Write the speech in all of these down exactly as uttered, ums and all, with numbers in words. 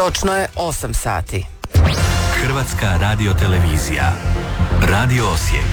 Točno je osam sati. Hrvatska radiotelevizija. Radio Osijek.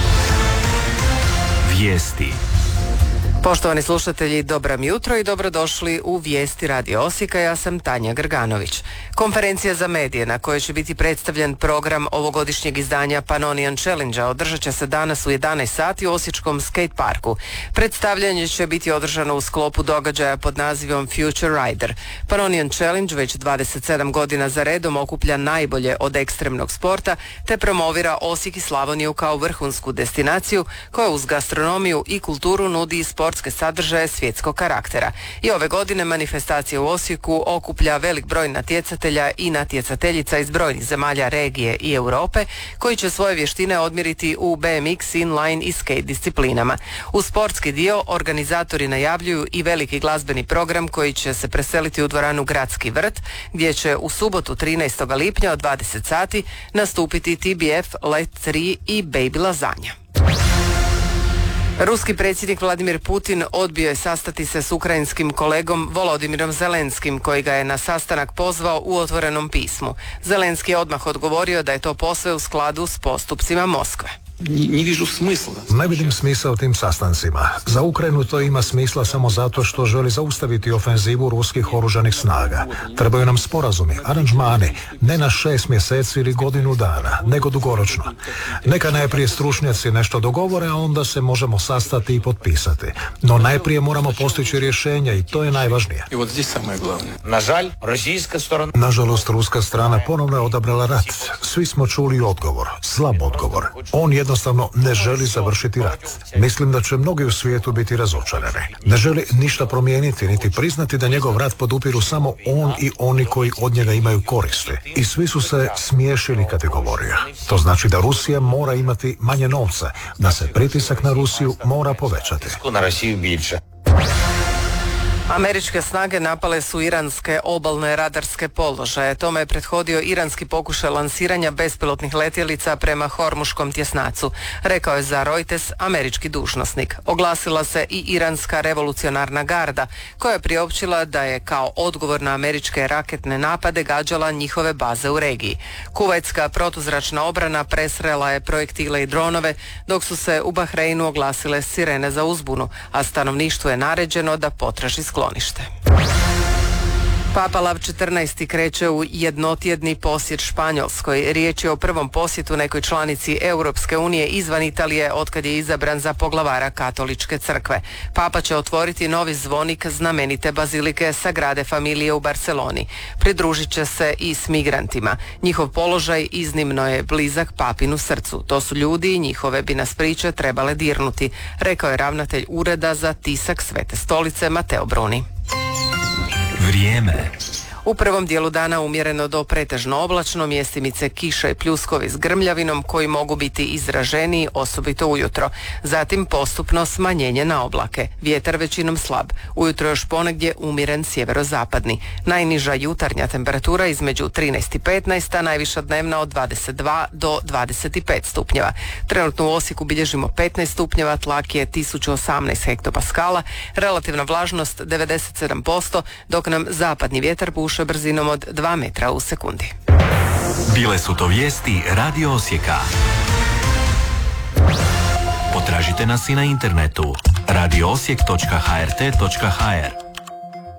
Vijesti. Poštovani slušatelji, dobro mi jutro i dobrodošli u Vijesti Radio Osijeka. Ja sam Tanja Grganović. Konferencija za medije na kojoj će biti predstavljen program ovogodišnjeg izdanja Pannonian Challenge-a održat će se danas u jedanaest sati u Osječkom skate parku. Predstavljanje će biti održano u sklopu događaja pod nazivom Future Rider. Pannonian Challenge već dvadeset sedam godina za redom okuplja najbolje od ekstremnog sporta te promovira Osijek i Slavoniju kao vrhunsku destinaciju koja uz gastronomiju i kulturu nudi sport sadržaje svjetskog karaktera. I ove godine manifestacija u Osijeku okuplja velik broj natjecatelja i natjecateljica iz brojnih zemalja regije i Europe koji će svoje vještine odmjeriti u B M X, inline i skate disciplinama. U sportski dio organizatori najavljuju i veliki glazbeni program koji će se preseliti u dvoranu Gradski vrt gdje će u subotu trinaestog lipnja od dvadeset sati nastupiti T B F, Let tri i Baby Lasagna. Ruski predsjednik Vladimir Putin odbio je sastati se s ukrajinskim kolegom Volodimirom Zelenskim, koji ga je na sastanak pozvao u otvorenom pismu. Zelenski je odmah odgovorio da je to posve u skladu s postupcima Moskve. Ne vidim smisla u tim sastancima. Za Ukrajinu to ima smisla samo zato što želi zaustaviti ofenzivu ruskih oružanih snaga. Trebaju nam sporazumi, aranžmani, ne na šest mjeseci ili godinu dana, nego dugoročno. Neka najprije stručnjaci nešto dogovore, a onda se možemo sastati i potpisati. No najprije moramo postići rješenja i to je najvažnije. Nažalost, ruska strana ponovno je odabrala rat. Svi smo čuli odgovor, slab odgovor. On je jednostavno ne želi završiti rat. Mislim da će mnogi u svijetu biti razočarani. Ne želi ništa promijeniti, niti priznati da njegov rat podupiru samo on i oni koji od njega imaju koristi. I svi su se smiješili kad je govorio. To znači da Rusija mora imati manje novca, da se pritisak na Rusiju mora povećati. Američke snage napale su iranske obalne radarske položaje. Tome je prethodio iranski pokušaj lansiranja bespilotnih letjelica prema Hormuškom tjesnacu, rekao je za Reuters američki dužnosnik. Oglasila se i iranska revolucionarna garda, koja je priopćila da je kao odgovor na američke raketne napade gađala njihove baze u regiji. Kuvajtska protuzračna obrana presrela je projektile i dronove, dok su se u Bahreinu oglasile sirene za uzbunu, a stanovništvu je naređeno da potraži sklonište. Papa Lav četrnaesti kreće u jednotjedni posjet Španjolskoj. Riječ je o prvom posjetu nekoj članici Europske unije izvan Italije otkad je izabran za poglavara Katoličke crkve. Papa će otvoriti novi zvonik znamenite bazilike Sagrade Familije u Barceloni. Pridružit će se i s migrantima. Njihov položaj iznimno je blizak papinu srcu. To su ljudi i njihove bi nas priče trebale dirnuti, rekao je ravnatelj Ureda za tisak Svete stolice Mateo Bruni. Vrijeme. U prvom dijelu dana umjereno do pretežno oblačno, mjestimice kiša i pljuskovi s grmljavinom koji mogu biti izraženiji, osobito ujutro. Zatim postupno smanjenje na oblake. Vjetar većinom slab. Ujutro još ponegdje umjeren sjeverozapadni. Najniža jutarnja temperatura između trinaest i petnaest, a najviša dnevna od dvadeset dva do dvadeset pet stupnjeva. Trenutno u Osijeku bilježimo petnaest stupnjeva, tlak je tisuću osamnaest hektopaskala, relativna vlažnost devedeset sedam posto, dok nam zapadni vjetar puše brzinom od dva metra u sekundi. Bile su to vijesti Radio Osijeka. Potražite nas i na internetu radio osijek točka h r t točka h r.